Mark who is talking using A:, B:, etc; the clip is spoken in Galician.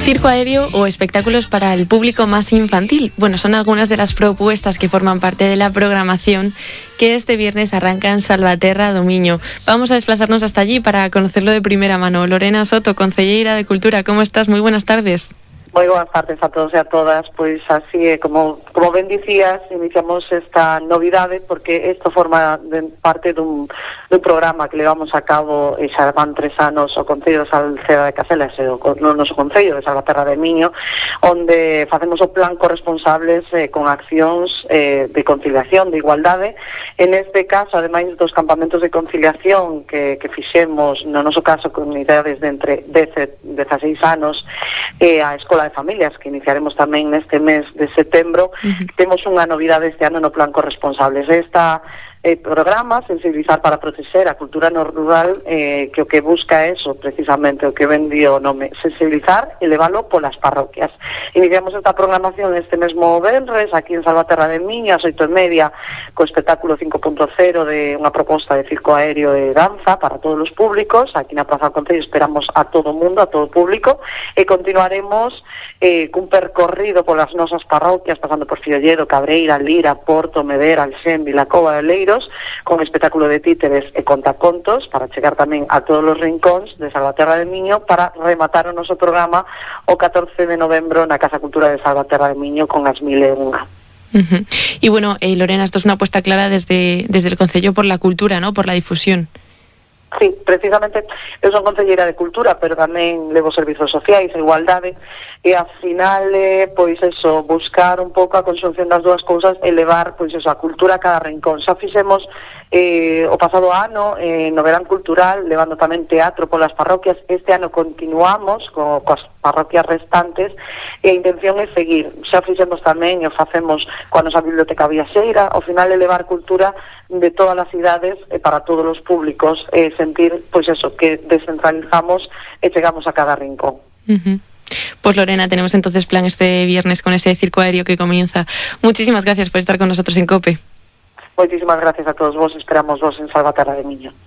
A: Circo aéreo o espectáculos para el público más infantil. Bueno, son algunas de las propuestas que forman parte de la programación que este viernes arranca en Salvaterra do Miño. Vamos a desplazarnos hasta allí para conocerlo de primera mano. Lorena Soto, concelleira de Cultura, ¿cómo estás? Muy buenas tardes.
B: Moi boas tardes a todos e a todas. Pois así é, como ben dicías, iniciamos esta novidade porque isto forma parte dun programa que levamos a cabo e xa van 3 anos o Concello de Salceda de Caselas e o noso Concello de Salvaterra de Miño, onde facemos o plan corresponsables con accións de conciliación, de igualdade. En este caso, ademais dos campamentos de conciliación que fixemos, no noso caso, con idades de entre 10 e 16 anos, a Escola de Familias, que iniciaremos tamén neste mes de setembro, temos unha novidade este ano no plan corresponsables. Esta programa, sensibilizar para proteger a cultura no rural, que o que busca é eso, precisamente, o que ven di o nome, sensibilizar e leválo polas parroquias. Iniciamos esta programación este mesmo venres, aquí en Salvaterra de Miño, ás 8:30, co espectáculo 5.0 de unha proposta de circo aéreo e danza para todos os públicos. Aquí na Praza do Concello esperamos a todo o mundo, a todo o público, e continuaremos cun percorrido polas nosas parroquias, pasando por Fiolledo, Cabreira, Lira, Porto, Medera, Alxén, Vilacova de Leiros, con espectáculo de títeres e contacontos para chegar tamén a todos os rincóns de Salvaterra de Miño para rematar o noso programa o 14 de novembro na Casa Cultura de Salvaterra de Miño con as 1001.
A: Y bueno, Lorena, esto es una apuesta clara desde el Concello por la cultura, ¿no? Por la difusión.
B: Sí, precisamente, eu son concelleira de Cultura, pero tamén levo servizos sociais e igualdade, e ao final, pois eso, buscar un pouco a conxunción das dúas cousas e levar, pois eso, a cultura a cada rincón. Xa fixemos o pasado ano no verán cultural, levando tamén teatro polas parroquias. Este ano continuamos coas parroquias restantes e a intención é seguir. Xa fixemos tamén e o facemos coa nosa biblioteca viaxeira. Ao final é levar cultura de todas as cidades para todos os públicos e sentir, pois eso, que descentralizamos e chegamos a cada rincón.
A: Pues Lorena, tenemos entonces plan este viernes con ese circo aéreo que comienza. Muchísimas gracias por estar con nosotros en COPE.
B: Moitísimas gracias a todos vos, esperamos vos en Salvaterra de Miño.